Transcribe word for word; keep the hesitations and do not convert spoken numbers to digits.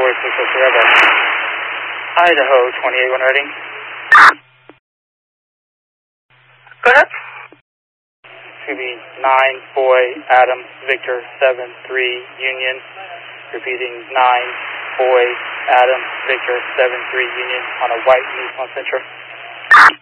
four six oh three, have a Idaho twenty-eight one ready. Go ahead. It's going to be nine Boy Adam Victor seven three Union. Repeating nine Boy Adam Victor seven three Union on a white Nissan Sentra.